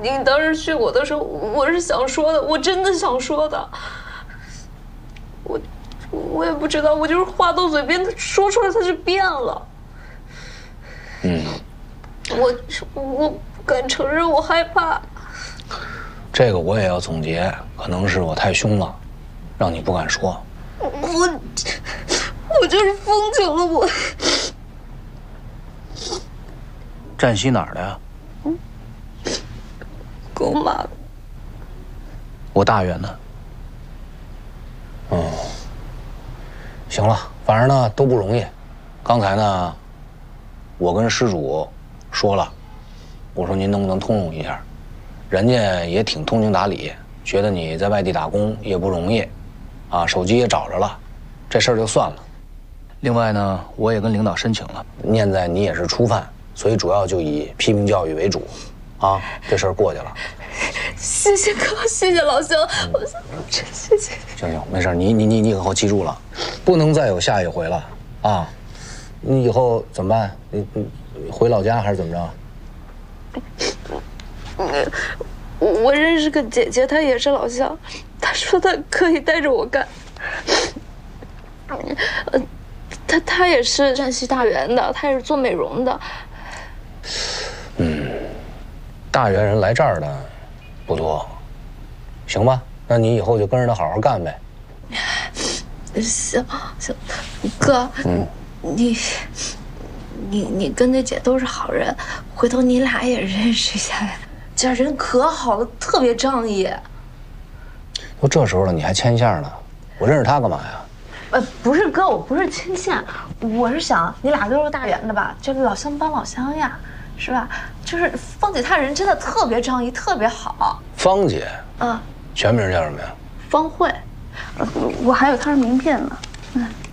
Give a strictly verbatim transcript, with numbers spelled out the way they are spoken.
您当时训我的时候，我是想说的，我真的想说的。我我也不知道，我就是话到嘴边，他说出来他就变了。 嗯， 我我不敢承认，我害怕。 这个我也要总结，可能是我太凶了，让你不敢说。 我我就是疯球了，我。 站西哪儿的呀？ 嗯，狗马。 我大院的。嗯，行了，反正呢都不容易。刚才呢，我跟失主说了，我说您能不能通融一下？人家也挺通情达理，觉得你在外地打工也不容易，啊，手机也找着了，这事儿就算了。另外呢，我也跟领导申请了，念在你也是初犯，所以主要就以批评教育为主，啊，这事儿过去了。 谢谢哥，谢谢老乡，嗯、我真谢谢。 行行，没事，你你你你以后记住了，不能再有下一回了啊！你以后怎么办？你你回老家还是怎么着？ 嗯，我我认识个姐姐，她也是老乡，她说她可以带着我干。呃，她她也是山西大原的，她也是做美容的。 嗯，大原人来这儿的不多，行吧？那你以后就跟着他好好干呗。 行行，哥，嗯，你你你跟那姐都是好人，回头你俩也认识一下呗。这人可好了，特别仗义。 都这时候了，你还牵线呢？我认识他干嘛呀？ 呃，不是哥，我不是牵线，我是想你俩都是大原的吧，这个老乡帮老乡呀，是吧？就是芳姐她人真的特别仗义，特别好。 芳姐， 嗯， 全名叫什么呀？ 方慧，呃，我还有她的名片呢。嗯。